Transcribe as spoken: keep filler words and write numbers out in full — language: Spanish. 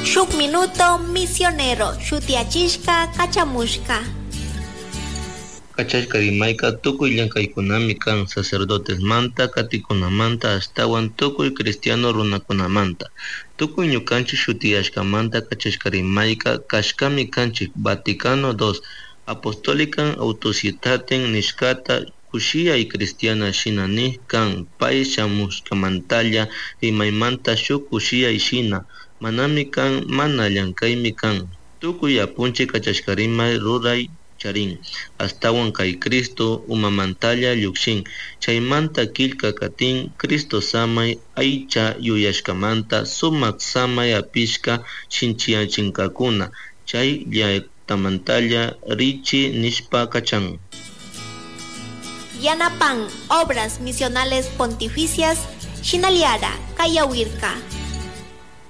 Shuk minuto misionero shutiachishka kachamushka. Kachashka rimayka tukuy llankaykunami kan sacerdotes manta katikunamanta astawan tukuy cristiano runakunamanta. Tukuy ñukanchik shutiyashkamanta kachashka rimayka kashkami kanchik Vaticano dos Apostolican Autoridadem nishkata kushiyay cristiana shina nih kan pay shamushkamantalla rimaymanta shuk kushiyay shina manami kan mana llankaymi kan. Tukuy apunchik kachashka rimay ruray charin astawan kay Cristo umamantalla llukshin chaymanta killka katin Cristo samay aycha yuyashkamanta sumak samay apishka shinchiyachinkakuna chay llaktamantalla richi nishpa kachan. Yanapan Obras Misionales Pontificias Shinaliara Kayawirka.